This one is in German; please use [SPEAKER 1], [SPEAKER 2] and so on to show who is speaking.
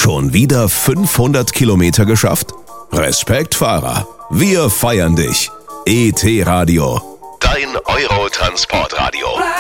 [SPEAKER 1] Schon wieder 500 Kilometer geschafft? Respekt, Fahrer. Wir feiern dich. ET Radio. Dein Euro-Transportradio.